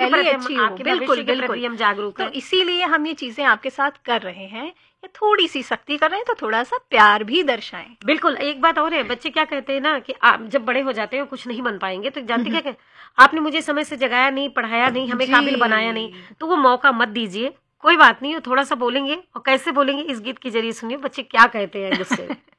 पहली अच्छी हो। बिल्कुल बिल्कुल, हम जागरूक तो हैं। इसीलिए हम ये चीजें आपके साथ कर रहे हैं। ये थोड़ी सी सख्ती कर रहे हैं तो थोड़ा सा प्यार भी दर्शाएं। बिल्कुल, एक बात और है, बच्चे क्या कहते हैं ना कि आप जब बड़े हो जाते हैं कुछ नहीं बन पाएंगे तो जानते क्या कहते, आपने मुझे समय से जगाया नहीं, पढ़ाया नहीं, हमें काबिल बनाया नहीं, तो वो मौका मत दीजिए। कोई बात नहीं, वो थोड़ा सा बोलेंगे, और कैसे बोलेंगे इस गीत के जरिए सुनिए बच्चे क्या कहते हैं गुस्से में।